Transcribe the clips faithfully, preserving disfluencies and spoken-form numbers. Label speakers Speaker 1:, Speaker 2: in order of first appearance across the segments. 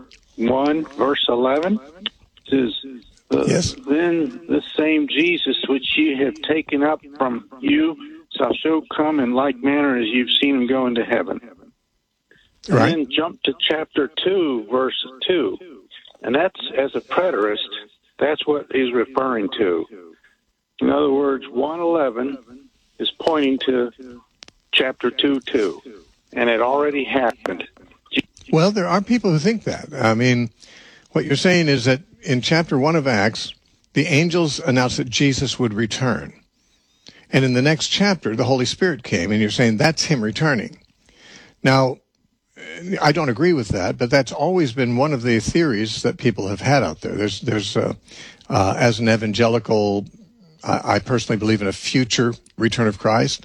Speaker 1: one, verse eleven, says, uh,
Speaker 2: yes.
Speaker 1: Then the same Jesus which ye have taken up from you shall so come in like manner as you've seen him go into heaven.
Speaker 2: Right.
Speaker 1: And then jump to chapter two, verse two. And that's, as a preterist, that's what he's referring to. In other words, one eleven is pointing to chapter two, two. And it already happened.
Speaker 2: Well, there are people who think that. I mean, what you're saying is that in chapter one of Acts, the angels announced that Jesus would return. And in the next chapter, the Holy Spirit came, and you're saying that's him returning. Now, I don't agree with that, but that's always been one of the theories that people have had out there. There's, there's, uh, uh, as an evangelical, I, I personally believe in a future return of Christ.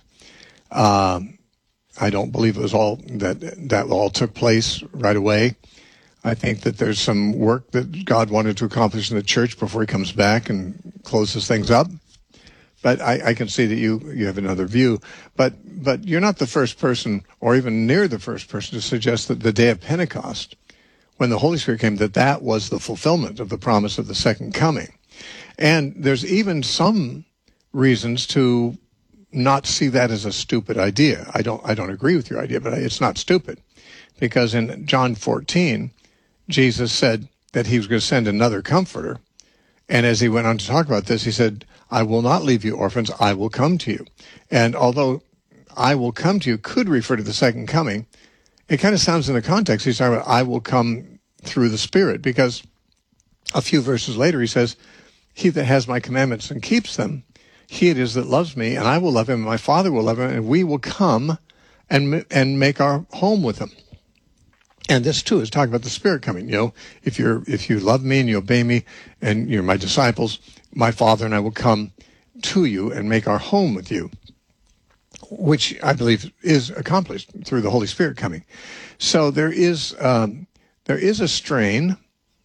Speaker 2: Um, I don't believe it was all that that all took place right away. I think that there's some work that God wanted to accomplish in the church before he comes back and closes things up. But I, I can see that you, you have another view. But but you're not the first person, or even near the first person, to suggest that the day of Pentecost, when the Holy Spirit came, that that was the fulfillment of the promise of the second coming. And there's even some reasons to not see that as a stupid idea. I don't I don't agree with your idea, but it's not stupid. Because in John fourteen, Jesus said that he was going to send another comforter. And as he went on to talk about this, he said, I will not leave you orphans, I will come to you. And although I will come to you could refer to the second coming, it kind of sounds in the context, he's talking about I will come through the Spirit, because a few verses later he says, he that has my commandments and keeps them, he it is that loves me, and I will love him, and my Father will love him, and we will come and and make our home with him. And this too is talking about the Spirit coming. You know, if you're if you love me and you obey me, and you're my disciples, my Father and I will come to you and make our home with you, which I believe is accomplished through the Holy Spirit coming. So there is um, there is a strain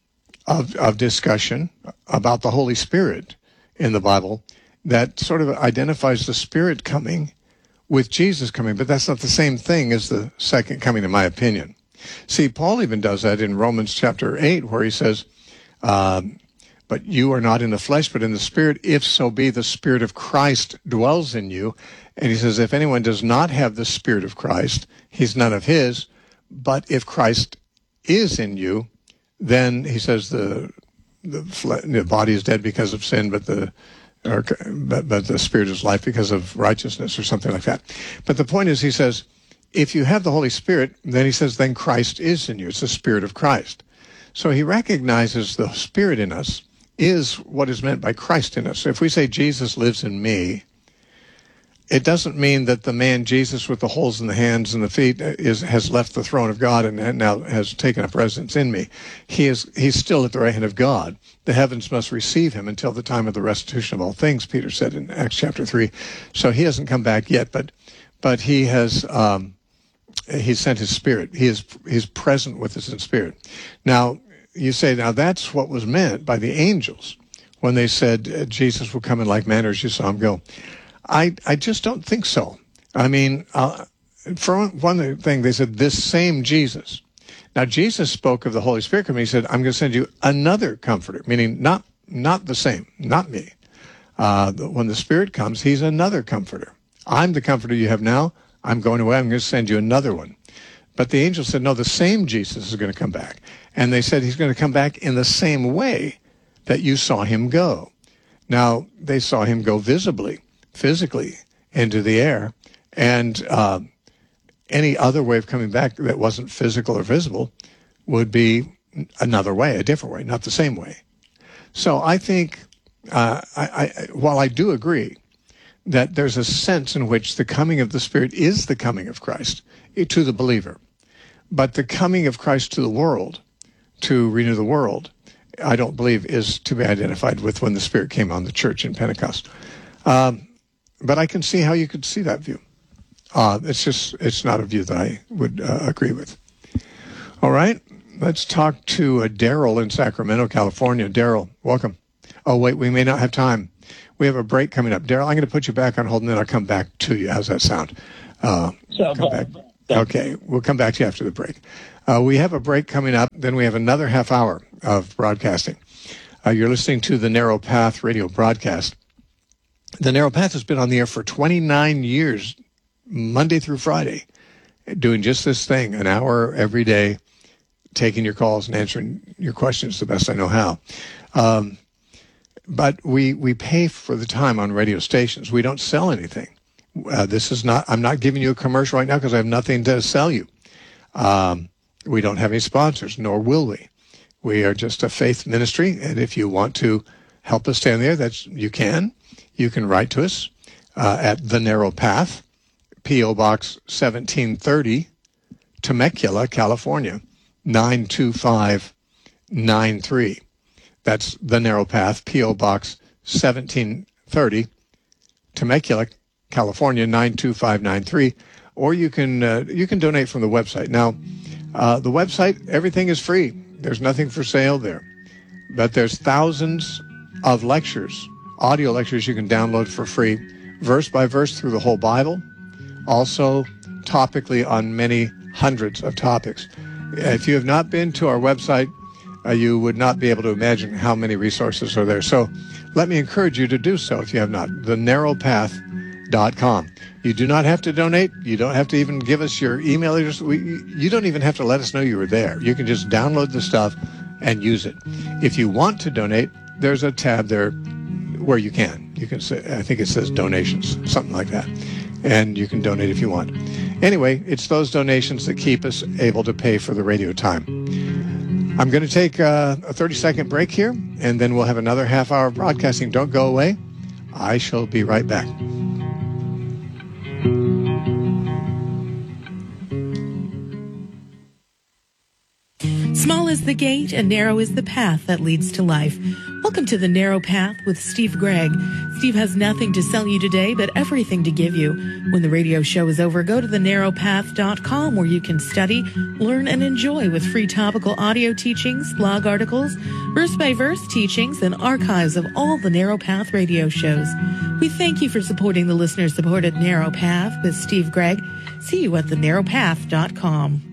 Speaker 2: of of discussion about the Holy Spirit in the Bible that sort of identifies the Spirit coming with Jesus coming, but that's not the same thing as the second coming, in my opinion. See, Paul even does that in Romans chapter eight, where he says, um, but you are not in the flesh, but in the Spirit, if so be the Spirit of Christ dwells in you. And he says, if anyone does not have the Spirit of Christ, he's none of his. But if Christ is in you, then he says the the, fle- the body is dead because of sin, but the or, but, but the Spirit is life because of righteousness, or something like that. But the point is, he says, if you have the Holy Spirit, then he says, then Christ is in you. It's the Spirit of Christ. So he recognizes the Spirit in us is what is meant by Christ in us. If we say Jesus lives in me, it doesn't mean that the man Jesus with the holes in the hands and the feet is has left the throne of God and now has taken up residence in me. He is he's still at the right hand of God. The heavens must receive him until the time of the restitution of all things, Peter said in Acts chapter three. So he hasn't come back yet, but but he has um, he's sent his Spirit. He is he's present with us in spirit. Now you say, now that's what was meant by the angels when they said Jesus will come in like manner as you saw him go. I, I just don't think so. I mean, uh, for one thing, they said this same Jesus. Now, Jesus spoke of the Holy Spirit coming. He said, I'm going to send you another comforter, meaning not not the same, not me. Uh, when the Spirit comes, he's another comforter. I'm the comforter you have now. I'm going away. I'm going to send you another one. But the angel said, no, the same Jesus is going to come back. And they said he's going to come back in the same way that you saw him go. Now, they saw him go visibly, physically into the air, and uh, any other way of coming back that wasn't physical or visible would be another way, a different way, not the same way. So I think, uh, I, I, while I do agree that there's a sense in which the coming of the Spirit is the coming of Christ to the believer, but the coming of Christ to the world, to renew the world, I don't believe is to be identified with when the Spirit came on the church in Pentecost. Um, But I can see how you could see that view. Uh, it's just, it's not a view that I would uh, agree with. All right, let's talk to uh, Daryl in Sacramento, California. Daryl, welcome. Oh, wait, we may not have time. We have a break coming up. Daryl, I'm going to put you back on hold, and then I'll come back to you. How's that sound? Uh,
Speaker 3: so,
Speaker 2: come back. Okay, we'll come back to you after the break. Uh, we have a break coming up, then we have another half hour of broadcasting. Uh, you're listening to the Narrow Path radio broadcast. The Narrow Path has been on the air for twenty-nine years, Monday through Friday, doing just this thing, an hour every day, taking your calls and answering your questions the best I know how. Um, but we we pay for the time on radio stations. We don't sell anything. Uh, this is not, I'm not giving you a commercial right now because I have nothing to sell you. Um, we don't have any sponsors, nor will we. We are just a faith ministry, and if you want to help us stay on the air, that's, you can. You can write to us uh, at The Narrow Path, P O. Box seventeen thirty, Temecula, California, nine two five nine three. That's The Narrow Path, P O. Box seventeen thirty, Temecula, California, nine two five nine three. Or you can uh, you can donate from the website. Now, uh, the website, everything is free. There's nothing for sale there. But there's thousands of lectures, audio lectures you can download for free, verse by verse through the whole Bible, also topically on many hundreds of topics. If you have not been to our website, uh, you would not be able to imagine how many resources are there. So let me encourage you to do so if you have not. the narrow path dot com. You do not have to donate. You don't have to even give us your email address. We, you don't even have to let us know you were there. You can just download the stuff and use it. If you want to donate, there's a tab there where you can. You can say, I think it says donations, something like that. And you can donate if you want. Anyway, it's those donations that keep us able to pay for the radio time. I'm going to take uh, a thirty-second break here, and then we'll have another half hour of broadcasting. Don't go away. I shall be right back.
Speaker 3: Small is the gate and narrow is the path that leads to life. Welcome to The Narrow Path with Steve Gregg. Steve has nothing to sell you today, but everything to give you. When the radio show is over, go to the narrow path dot com where you can study, learn, and enjoy with free topical audio teachings, blog articles, verse-by-verse teachings, and archives of all the Narrow Path radio shows. We thank you for supporting the listener-supported Narrow Path with Steve Gregg. See you at the narrow path dot com.